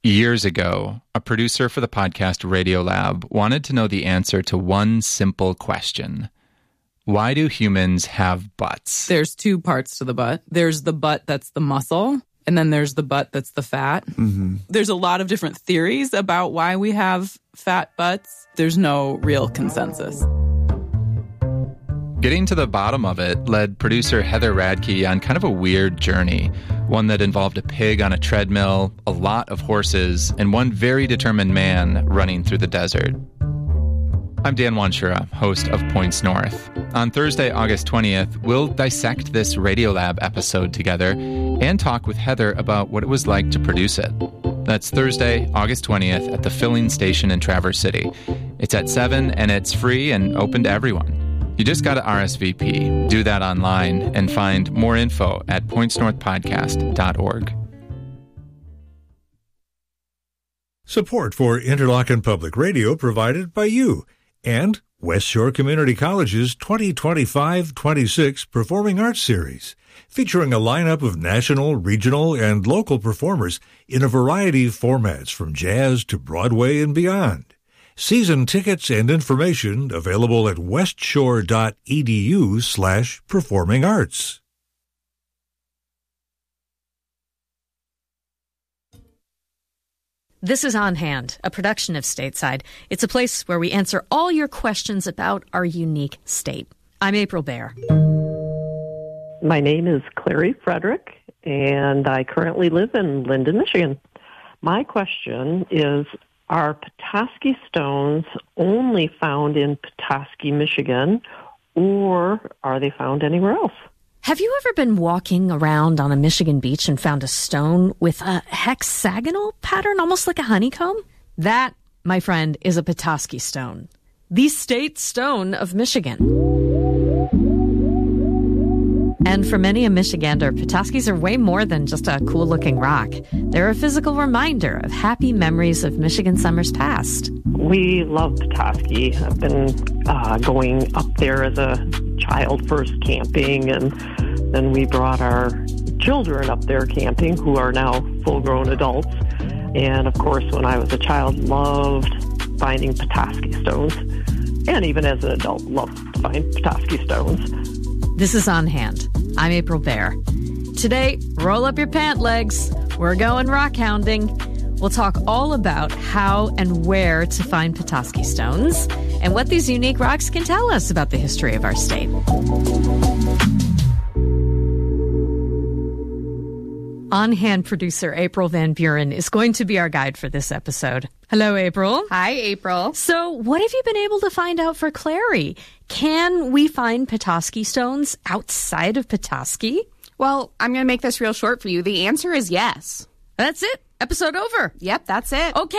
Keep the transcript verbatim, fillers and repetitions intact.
Years ago, a producer for the podcast Radiolab wanted to know the answer to one simple question. Why do humans have butts? There's two parts to the butt. There's the butt that's the muscle, and then there's the butt that's the fat. Mm-hmm. There's a lot of different theories about why we have fat butts. There's no real consensus. Getting to the bottom of it led producer Heather Radke on kind of a weird journey, one that involved a pig on a treadmill, a lot of horses, and one very determined man running through the desert. I'm Dan Wanshura, host of Points North. On Thursday, August twentieth, we'll dissect this Radiolab episode together and talk with Heather about what it was like to produce it. That's Thursday, August twentieth at the Filling Station in Traverse City. It's at seven, and it's free and open to everyone. You just got to R S V P, do that online, and find more info at points north podcast dot org. Support for Interlochen Public Radio provided by you and West Shore Community College's twenty twenty-five twenty-six Performing Arts Series, featuring a lineup of national, regional, and local performers in a variety of formats from jazz to Broadway and beyond. Season tickets and information available at westshore.edu slash performing arts. This is On Hand, a production of Stateside. It's a place where we answer all your questions about our unique state. I'm April Baer. My name is Clary Frederick, and I currently live in Linden, Michigan. My question is, are Petoskey stones only found in Petoskey, Michigan, or are they found anywhere else? Have you ever been walking around on a Michigan beach and found a stone with a hexagonal pattern, almost like a honeycomb? That, my friend, is a Petoskey stone, the state stone of Michigan. And for many a Michigander, Petoskey's are way more than just a cool-looking rock. They're a physical reminder of happy memories of Michigan summers past. We love Petoskey. I've been uh, going up there as a child first camping, and then we brought our children up there camping, who are now full-grown adults. And, of course, when I was a child, loved finding Petoskey stones. And even as an adult, loved to find Petoskey stones. This is On Hand. I'm April Baer. Today, roll up your pant legs. We're going rock hounding. We'll talk all about how and where to find Petoskey stones and what these unique rocks can tell us about the history of our state. On Hand producer April Van Buren is going to be our guide for this episode. Hello, April. Hi, April. So what have you been able to find out for Clary? Can we find Petoskey stones outside of Petoskey? Well, I'm going to make this real short for you. The answer is yes. That's it. Episode over. Yep, that's it. Okay.